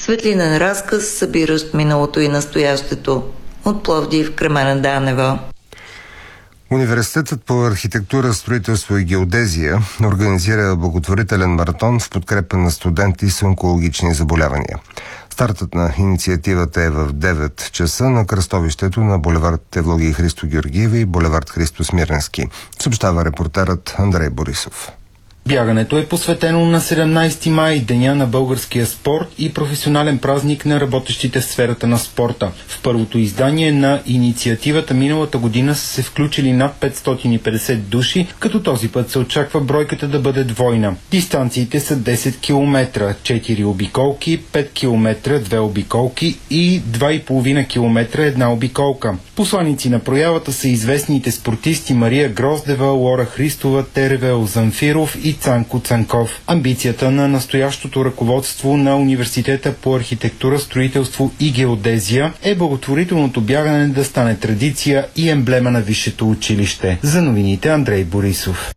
Светлинен разказ, събиращ миналото и настоящето. От Пловдив, Кремена Данева. Университетът по архитектура, строителство и геодезия организира благотворителен маратон в подкрепа на студенти с онкологични заболявания. Стартът на инициативата е в 9 часа на кръстовището на булевард Евлогия Христо Георгиева и булевард Христо Смирненски, съобщава репортерът Андрей Борисов. Бягането е посветено на 17 май, деня на българския спорт и професионален празник на работещите в сферата на спорта. В първото издание на инициативата миналата година са се включили над 550 души, като този път се очаква бройката да бъде двойна. Дистанциите са 10 км, 4 обиколки, 5 км, 2 обиколки и 2,5 км една обиколка. Посланици на проявата са известните спортисти Мария Гроздева, Лора Христова, Теревел Замфиров и Цанко Цанков. Амбицията на настоящото ръководство на Университета по архитектура, строителство и геодезия е благотворителното бягане да стане традиция и емблема на висшето училище. За новините Андрей Борисов.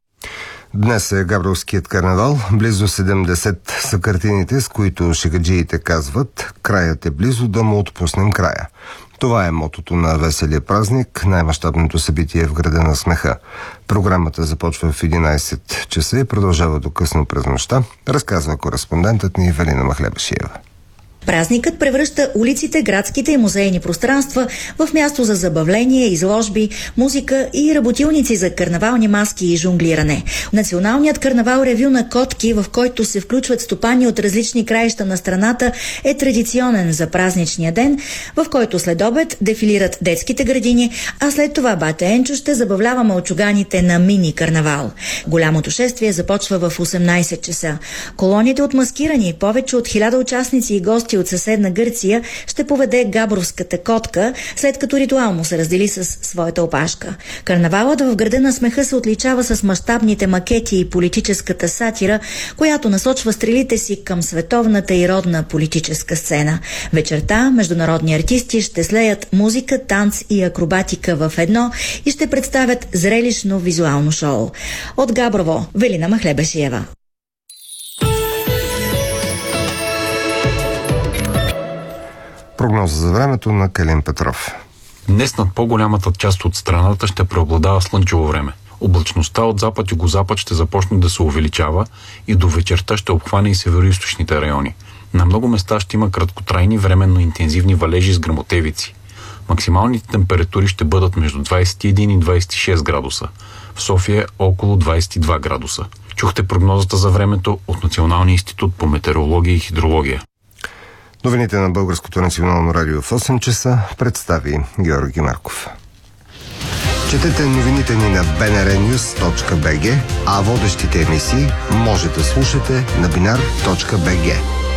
Днес е Габровският карнавал. Близо 70 са картините, с които шегаджиите казват: краят е близо, да му отпуснем края. Това е мотото на веселия празник, най-мащабното събитие в града на смеха. Програмата започва в 11 часа и продължава до късно през нощта, разказва кореспондентът ни Велина Махлебашиева. Празникът превръща улиците, градските и музейни пространства в място за забавление, изложби, музика и работилници за карнавални маски и жонглиране. Националният карнавал ревю на Котки, в който се включват стопани от различни краища на страната, е традиционен за празничния ден, в който след обед дефилират детските градини, а след това бате Енчо ще забавлява малчуганите на мини-карнавал. Голямото шествие започва в 18 часа. Колоните от маскирани, повече от 1000 участници и гости от съседна Гърция ще поведе Габровската котка, след като ритуално се раздели с своята опашка. Карнавалът в града на смеха се отличава с мащабните макети и политическата сатира, която насочва стрелите си към световната и родна политическа сцена. Вечерта международни артисти ще слеят музика, танц и акробатика в едно и ще представят зрелищно визуално шоу. От Габрово, Велина Махлебашиева. Прогноза за времето на Калин Петров. Днес над по-голямата част от страната ще преобладава слънчево време. Облачността от запад-югозапад ще започне да се увеличава и до вечерта ще обхване и североизточните райони. На много места ще има краткотрайни временно интензивни валежи с гръмотевици. Максималните температури ще бъдат между 21 и 26 градуса. В София около 22 градуса. Чухте прогнозата за времето от Националния институт по метеорология и хидрология. Новините на Българското национално радио в 8 часа представи Георги Марков. Четете новините ни на bnrnews.bg, а водещите емисии може да слушате на binar.bg.